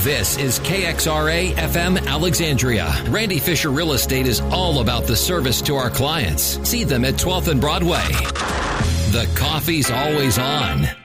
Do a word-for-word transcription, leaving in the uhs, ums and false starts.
This is K X R A F M Alexandria. Randy Fisher Real Estate is all about the service to our clients. See them at twelfth and Broadway. The coffee's always on.